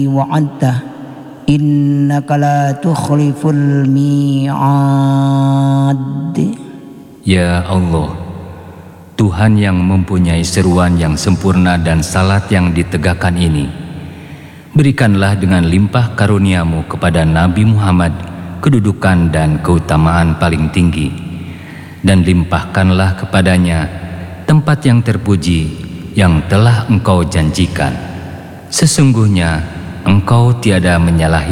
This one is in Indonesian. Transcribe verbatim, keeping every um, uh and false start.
wa'adta innaka la tukhliful mi'ad. Ya Allah, Tuhan yang mempunyai seruan yang sempurna dan salat yang ditegakkan ini, berikanlah dengan limpah karuniamu kepada Nabi Muhammad kedudukan dan keutamaan paling tinggi, dan limpahkanlah kepadanya tempat yang terpuji yang telah Engkau janjikan. Sesungguhnya Engkau tiada menyalahi